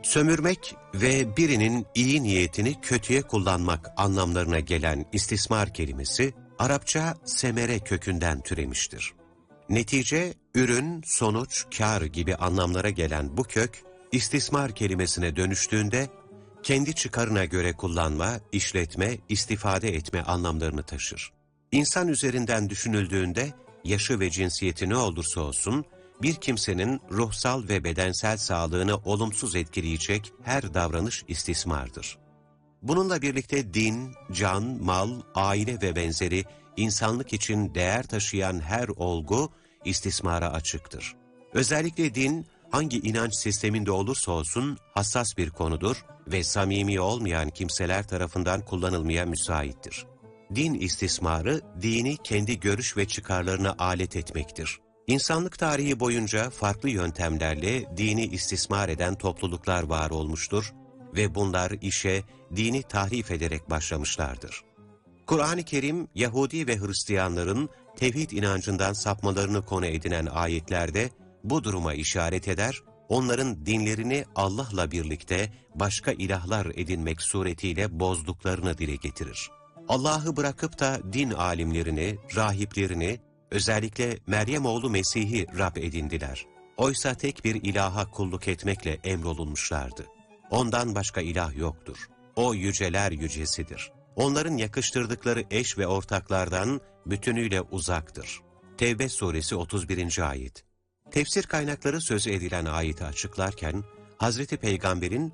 Sömürmek ve birinin iyi niyetini kötüye kullanmak anlamlarına gelen istismar kelimesi, Arapça semere kökünden türemiştir. Netice, ürün, sonuç, kar gibi anlamlara gelen bu kök, istismar kelimesine dönüştüğünde, kendi çıkarına göre kullanma, işletme, istifade etme anlamlarını taşır. İnsan üzerinden düşünüldüğünde, yaşı ve cinsiyeti ne olursa olsun, bir kimsenin ruhsal ve bedensel sağlığını olumsuz etkileyecek her davranış istismardır. Bununla birlikte din, can, mal, aile ve benzeri insanlık için değer taşıyan her olgu istismara açıktır. Özellikle din, hangi inanç sisteminde olursa olsun hassas bir konudur ve samimi olmayan kimseler tarafından kullanılmaya müsaittir. Din istismarı, dini kendi görüş ve çıkarlarına alet etmektir. İnsanlık tarihi boyunca farklı yöntemlerle dini istismar eden topluluklar var olmuştur ve bunlar işe dini tahrif ederek başlamışlardır. Kur'an-ı Kerim, Yahudi ve Hristiyanların tevhid inancından sapmalarını konu edinen ayetlerde bu duruma işaret eder, onların dinlerini Allah'la birlikte başka ilahlar edinmek suretiyle bozduklarını dile getirir. Allah'ı bırakıp da din alimlerini, rahiplerini, özellikle Meryem oğlu Mesih'i Rab edindiler. Oysa tek bir ilaha kulluk etmekle emrolunmuşlardı. Ondan başka ilah yoktur. O yüceler yücesidir. Onların yakıştırdıkları eş ve ortaklardan bütünüyle uzaktır. Tevbe suresi 31. ayet. Tefsir kaynakları sözü edilen ayeti açıklarken, Hazreti Peygamber'in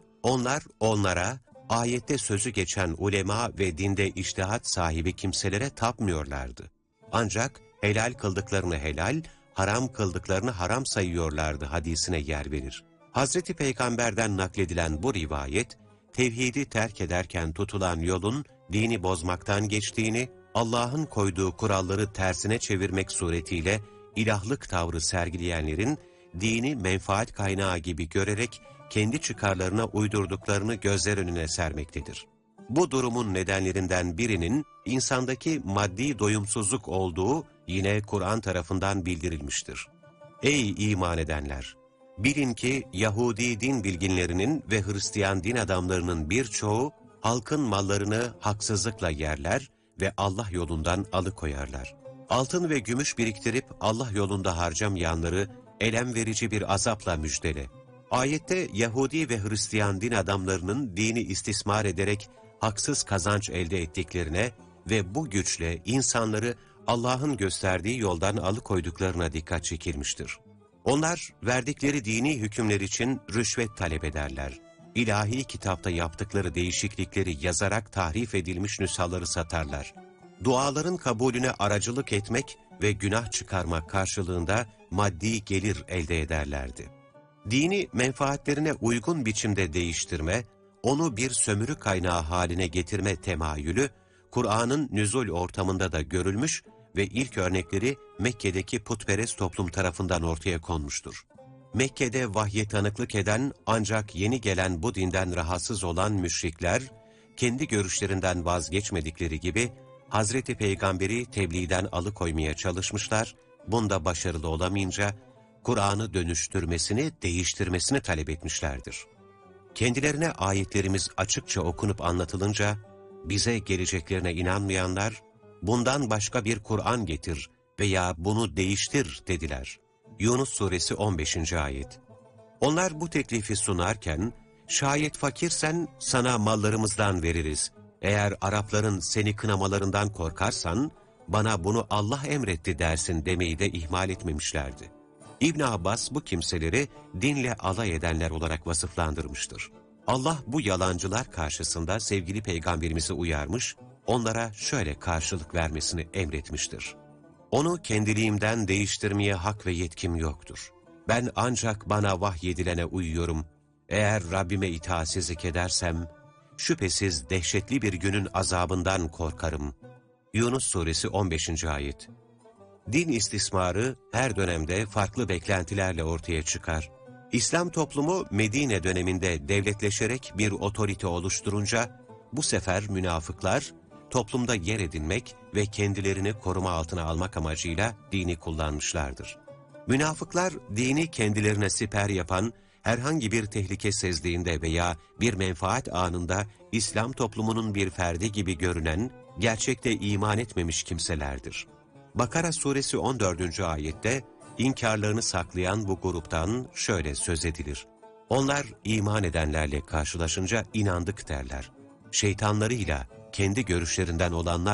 onlara, ayette sözü geçen ulema ve dinde içtihat sahibi kimselere tapmıyorlardı. Ancak helal kıldıklarını helal, haram kıldıklarını haram sayıyorlardı hadisine yer verir. Hazreti Peygamber'den nakledilen bu rivayet, tevhidi terk ederken tutulan yolun dini bozmaktan geçtiğini, Allah'ın koyduğu kuralları tersine çevirmek suretiyle ilahlık tavrı sergileyenlerin dini menfaat kaynağı gibi görerek kendi çıkarlarına uydurduklarını gözler önüne sermektedir. Bu durumun nedenlerinden birinin insandaki maddi doyumsuzluk olduğu yine Kur'an tarafından bildirilmiştir. Ey iman edenler! Bilin ki Yahudi din bilginlerinin ve Hristiyan din adamlarının birçoğu halkın mallarını haksızlıkla yerler ve Allah yolundan alıkoyarlar. Altın ve gümüş biriktirip Allah yolunda harcamayanları elem verici bir azapla müjdele. Ayette Yahudi ve Hristiyan din adamlarının dini istismar ederek haksız kazanç elde ettiklerine ve bu güçle insanları Allah'ın gösterdiği yoldan alıkoyduklarına dikkat çekilmiştir. Onlar verdikleri dini hükümler için rüşvet talep ederler. İlahi kitapta yaptıkları değişiklikleri yazarak tahrif edilmiş nüshaları satarlar. Duaların kabulüne aracılık etmek ve günah çıkarmak karşılığında maddi gelir elde ederlerdi. Dini menfaatlerine uygun biçimde değiştirme, onu bir sömürü kaynağı haline getirme temayülü, Kur'an'ın nüzul ortamında da görülmüş ve ilk örnekleri Mekke'deki putperest toplum tarafından ortaya konmuştur. Mekke'de vahye tanıklık eden ancak yeni gelen bu dinden rahatsız olan müşrikler, kendi görüşlerinden vazgeçmedikleri gibi Hazreti Peygamber'i tebliğden alıkoymaya çalışmışlar, bunda başarılı olamayınca Kur'an'ı dönüştürmesini, değiştirmesini talep etmişlerdir. Kendilerine ayetlerimiz açıkça okunup anlatılınca, bize geleceklerine inanmayanlar, bundan başka bir Kur'an getir veya bunu değiştir dediler. Yunus suresi 15. ayet. Onlar bu teklifi sunarken, şayet fakirsen sana mallarımızdan veririz. Eğer Arapların seni kınamalarından korkarsan, bana bunu Allah emretti dersin demeyi de ihmal etmemişlerdi. İbn Abbas bu kimseleri dinle alay edenler olarak vasıflandırmıştır. Allah bu yalancılar karşısında sevgili peygamberimizi uyarmış, onlara şöyle karşılık vermesini emretmiştir. Onu kendiliğimden değiştirmeye hak ve yetkim yoktur. Ben ancak bana vahyedilene uyuyorum. Eğer Rabbime itaatsizlik edersem, şüphesiz dehşetli bir günün azabından korkarım. Yunus suresi 15. ayet. Din istismarı her dönemde farklı beklentilerle ortaya çıkar. İslam toplumu Medine döneminde devletleşerek bir otorite oluşturunca, bu sefer münafıklar toplumda yer edinmek ve kendilerini koruma altına almak amacıyla dini kullanmışlardır. Münafıklar dini kendilerine siper yapan herhangi bir tehlike sezdiğinde veya bir menfaat anında İslam toplumunun bir ferdi gibi görünen, gerçekte iman etmemiş kimselerdir. Bakara suresi 14. ayette, inkarlarını saklayan bu gruptan şöyle söz edilir. Onlar iman edenlerle karşılaşınca inandık derler. Şeytanlarıyla kendi görüşlerinden olanlar